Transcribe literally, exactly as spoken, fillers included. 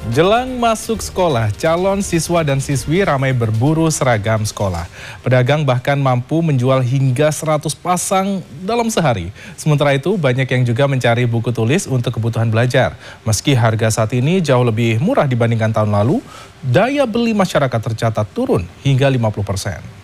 Jelang masuk sekolah, calon siswa dan siswi ramai berburu seragam sekolah. Pedagang bahkan mampu menjual hingga seratus pasang dalam sehari. Sementara itu, banyak yang juga mencari buku tulis untuk kebutuhan belajar. Meski harga saat ini jauh lebih murah dibandingkan tahun lalu, daya beli masyarakat tercatat turun hingga lima puluh persen.